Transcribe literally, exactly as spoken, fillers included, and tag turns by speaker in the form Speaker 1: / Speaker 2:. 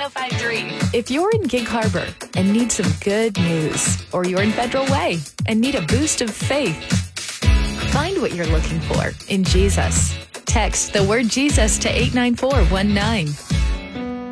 Speaker 1: oh five three.
Speaker 2: If you're in Gig Harbor and need some good news, or you're in Federal Way and need a boost of faith, find what you're looking for in Jesus. Text the word Jesus to eight nine four one nine.